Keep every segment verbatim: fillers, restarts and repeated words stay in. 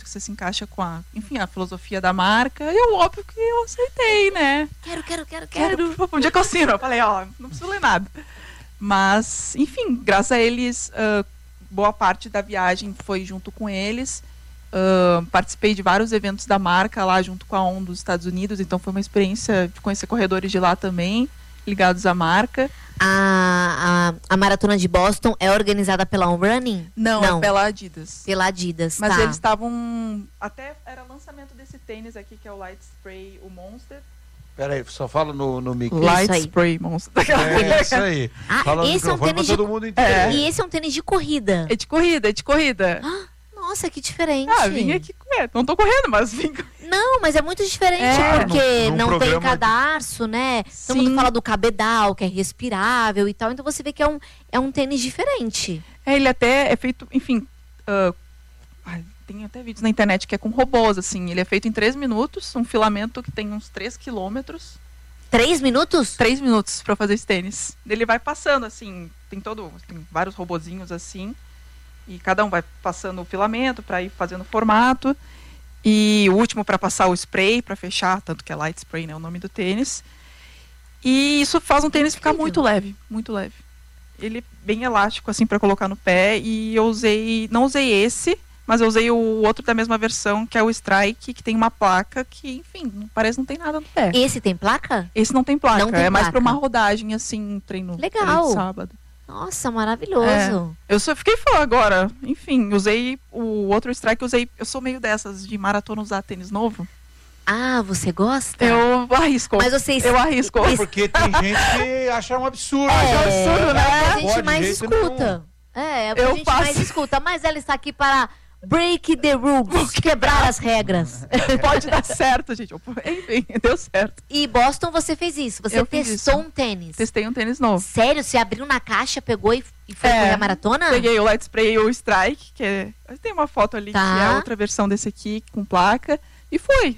você se encaixa com a, enfim, a filosofia da marca. E eu, óbvio que eu aceitei, né? Quero, quero, quero, quero. Quero. Um dia que eu assino. Eu falei, ó, não preciso ler nada. Mas, enfim, graças a eles, uh, boa parte da viagem foi junto com eles. Uh, participei de vários eventos da marca lá junto com a O N dos Estados Unidos. Então foi uma experiência de conhecer corredores de lá também, ligados à marca. A, a, a maratona de Boston é organizada pela On Running? Não, Não. é pela Adidas. Pela Adidas, Mas tá. eles estavam... Até era lançamento desse tênis aqui, que é o Light Spray, o Monster. Peraí, só fala no, no mic. Light aí. Spray Monster. É isso aí. Ah, Fala no esse é um microfone tênis pra de... todo mundo entender. E esse é um tênis de corrida. É de corrida, é de corrida. Ah, nossa, que diferente. Ah, vim aqui correr. Não tô correndo, mas vim correr. Não, mas é muito diferente, É, porque num- num não tem programa de- cadarço, né? Todo Sim. mundo fala do cabedal, que é respirável e tal. Então você vê que é um, é um tênis diferente. É, ele até é feito, enfim... ah, ai, tem até vídeos na internet que é com robôs, assim. Ele é feito em três minutos, um filamento que tem uns três quilômetros. Três minutos? Três minutos pra fazer esse tênis. Ele vai passando, assim, tem todo... Tem vários robozinhos, assim. E cada um vai passando o filamento pra ir fazendo o formato. E o último para passar o spray, para fechar, tanto que é Light Spray, né, o nome do tênis. E isso faz um tênis ficar Incrível. muito leve, muito leve. Ele é bem elástico, assim, para colocar no pé. E eu usei, não usei esse, mas eu usei o outro da mesma versão, que é o Strike, que tem uma placa que, enfim, não- parece que não tem nada no pé. Esse tem placa? Esse não tem placa, Não tem é mais para placa. uma rodagem, assim, um treino, Legal. treino de sábado. Nossa, maravilhoso. Eu só fiquei fã agora. Enfim, usei o outro Strike, usei. Eu sou meio dessas de maratona usar tênis novo. Ah, você gosta? Eu arrisco. Mas vocês... Eu arrisco. Isso- Porque tem gente que acha um absurdo. É, absurdo, né? é o que a gente Pode, mais de jeito escuta. É, é o que a Eu gente faço. mais escuta. Mas ela está aqui para break the rules, quebrar as regras. Pode dar certo, gente. Eu- Enfim, deu certo. E Boston você fez isso, você Eu fiz testou isso. um tênis. Testei um tênis novo. Sério? Você abriu na caixa, pegou e, e foi É, correr a maratona? Peguei o Light Spray e o Strike, que é. Tem uma foto ali Tá. que é a outra versão desse aqui, com placa. E fui.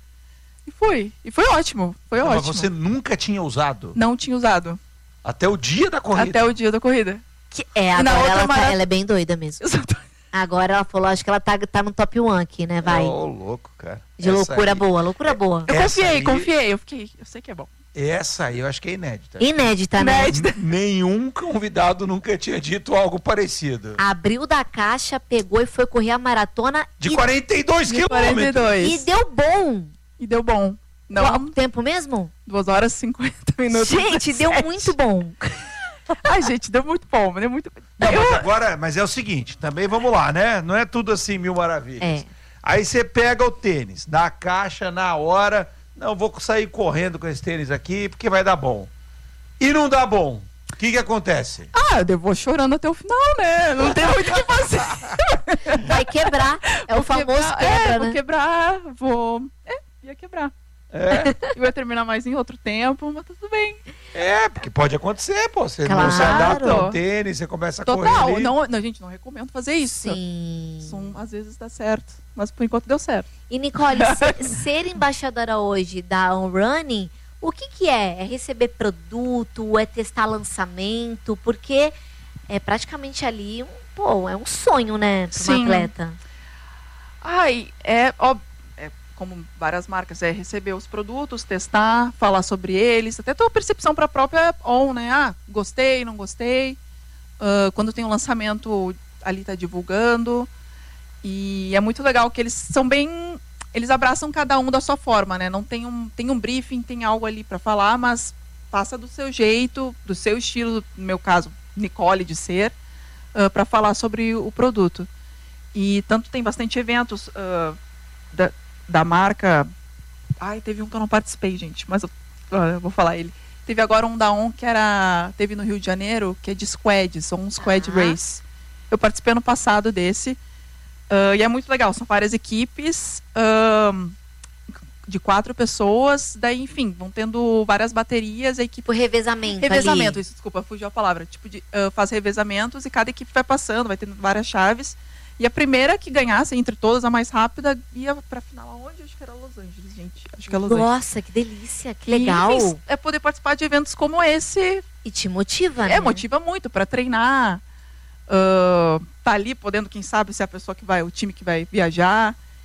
E fui. E foi ótimo. Foi Não, mas ótimo. você nunca tinha usado. Não tinha usado. Até o dia da corrida. Até o dia da corrida. Que, é, E na agora outra ela, tá- mara- ela é bem doida mesmo. Exato. Agora ela falou, acho que ela tá, tá no top um aqui, né? Vai. Ô, louco, cara. De Essa loucura aí- boa, loucura boa. Eu Essa confiei, aí- confiei. Eu fiquei. Eu sei que é bom. Essa aí eu acho que é inédita. Inédita, né? Inédita. N- Nenhum convidado nunca tinha dito algo parecido. Abriu da caixa, pegou e foi correr a maratona De e, quarenta e dois De quarenta e quilômetros. dois. e deu bom. E deu bom. Não, Qual tempo mesmo? duas horas e cinquenta minutos. Gente, deu dezessete. muito bom. Ai, gente, deu muito bom. Deu muito... Não, Eu- mas agora, mas é o seguinte, também vamos lá, né? Não é tudo assim mil maravilhas. É. Aí você pega o tênis, na caixa, na hora, não, vou sair correndo com esse tênis aqui, porque vai dar bom. E não dá bom. O que que acontece? Ah, eu vou chorando até o final, né? Não tem muito o que fazer. Vai quebrar. É o Vou famoso quebrar, quebra, é, né? vou quebrar, vou... É, ia quebrar. É, Eu ia terminar mais em outro tempo, mas tudo bem. é, porque pode acontecer, pô. Você não Claro. se adapta ao tênis, você começa a correr Total. ali. Não, não, gente, não recomendo fazer isso. Sim. São, às vezes dá certo, mas por enquanto deu certo. E Nicole, ser, ser embaixadora hoje da On Running, o que que é? É receber produto? É testar lançamento? Porque é praticamente ali, um, pô, é um sonho, né, para uma Sim. atleta. Ai, é, ó, é como várias marcas, é receber os produtos, testar, falar sobre eles, até ter uma percepção para a própria On, né? Ah, gostei, não gostei. Ah, quando tem um lançamento, ali tá divulgando. E é muito legal que eles são bem... Eles abraçam cada um da sua forma, né? Não tem um, tem um briefing, tem algo ali para falar, mas passa do seu jeito, do seu estilo, no meu caso, Nicole de ser, para falar sobre o produto. E tanto tem bastante eventos ah, da, da marca. Ai, teve um que eu não participei, gente, mas eu, ah, eu vou falar ele. Teve agora um da On que era. Teve no Rio de Janeiro, que é de squads, On Squad Ah. Race. Eu participei ano passado desse. ah, e é muito legal, são várias equipes ah, de quatro pessoas. Daí, enfim, vão tendo várias baterias, a equipe. Tipo, revezamento Revezamento, ali. isso, desculpa, fugiu a palavra. Tipo, de, ah, faz revezamentos e cada equipe vai passando, vai tendo várias chaves. E a primeira que ganhasse, entre todas, a mais rápida, ia pra final aonde? Acho que era Los Angeles, gente. Acho que é Los Angeles. Nossa, que delícia, que legal. E, enfim, é poder participar de eventos como esse. E te motiva, né? É, motiva muito pra treinar. ah, tá ali podendo, quem sabe, ser a pessoa que vai, o time que vai viajar.